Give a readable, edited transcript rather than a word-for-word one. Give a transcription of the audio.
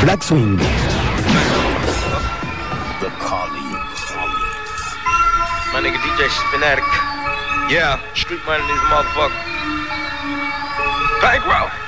Black Swing. The Colleagues. My nigga DJ Spinatic. Yeah, street money in this motherfucker. Bankroll.